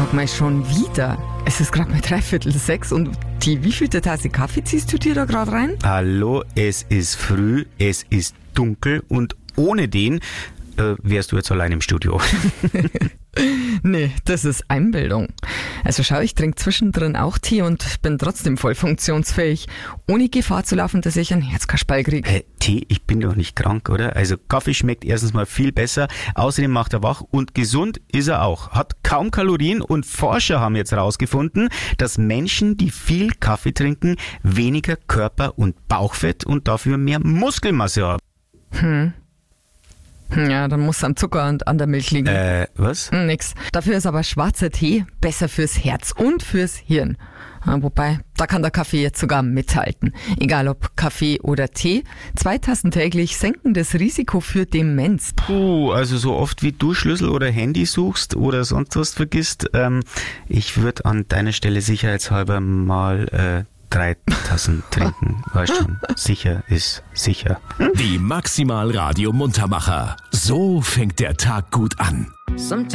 Sag mal, schon wieder? Es ist gerade mal 5:45 und die wievielte Tasse Kaffee ziehst du dir da gerade rein? Hallo, es ist früh, es ist dunkel und ohne den wärst du jetzt allein im Studio. Nee, das ist Einbildung. Also schau, ich trinke zwischendrin auch Tee und bin trotzdem voll funktionsfähig, ohne Gefahr zu laufen, dass ich einen Herzkasperl kriege. Tee, ich bin doch nicht krank, oder? Also Kaffee schmeckt erstens mal viel besser, außerdem macht er wach und gesund ist er auch. Hat kaum Kalorien und Forscher haben jetzt herausgefunden, dass Menschen, die viel Kaffee trinken, weniger Körper- und Bauchfett und dafür mehr Muskelmasse haben. Ja, dann muss es am Zucker und an der Milch liegen. Was? Nix. Dafür ist aber schwarzer Tee besser fürs Herz und fürs Hirn. Wobei, da kann der Kaffee jetzt sogar mithalten. Egal ob Kaffee oder Tee, 2 Tassen täglich senken das Risiko für Demenz. Puh, also so oft wie du Schlüssel oder Handy suchst oder sonst was vergisst, ich würde an deiner Stelle sicherheitshalber mal 3 Tassen trinken. Weißt schon, sicher ist sicher. Die Maximal Radio Muntermacher. So fängt der Tag gut an. Sometimes